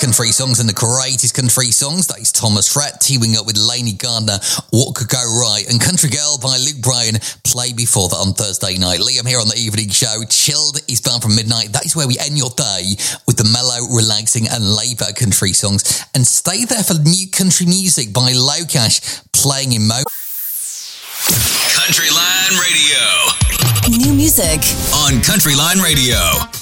country songs and the greatest country songs. That is Thomas Rhett teaming up with Lainey Gardner, What Could Go Right, and Country Girl by Luke Bryan played before that on Thursday night. Liam here on the evening show. Chilled is bound from midnight. That is where we end your day with the mellow, relaxing and laid-back country songs. And stay there for new country music by Locash playing in Countryline Radio. New music on Countryline Radio.